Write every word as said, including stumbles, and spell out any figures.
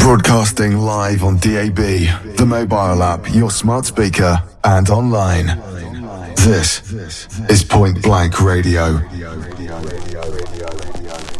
Broadcasting live on D A B, the mobile app, your smart speaker, and online. This is Point Blank Radio. Radio, radio, radio, radio, radio.